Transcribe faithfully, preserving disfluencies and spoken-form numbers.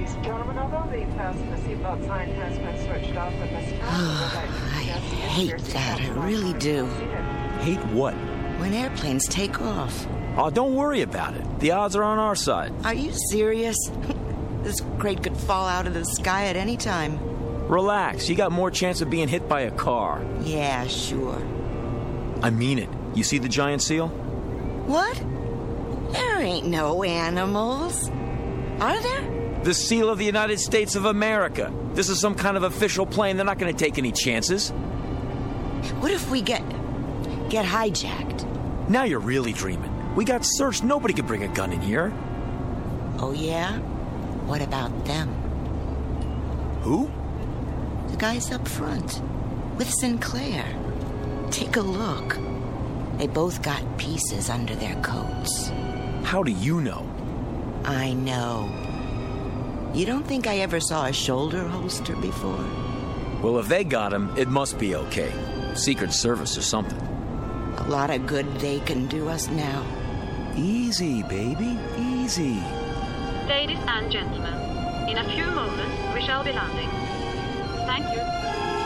Ladies and gentlemen, although the fasten seatbelt sign has been switched off at this time, I hate that, I really do. Hate what? When airplanes take off. Oh, don't worry about it. The odds are on our side. Are you serious? This crate could fall out of the sky at any time. Relax. You got more chance of being hit by a car. Yeah, sure. I mean it. You see the giant seal? What? There ain't no animals. Are there? The seal of the United States of America. This is some kind of official plane. They're not going to take any chances. What if we get... get hijacked? Now you're really dreaming. We got searched. Nobody could bring a gun in here. Oh, yeah? What about them? Who? The guys up front. With Sinclair. Take a look. They both got pieces under their coats. How do you know? I know. You don't think I ever saw a shoulder holster before? Well, if they got him, it must be okay. Secret Service or something. A lot of good they can do us now. Easy, baby. Easy. Ladies and gentlemen, in a few moments we shall be landing. Thank you.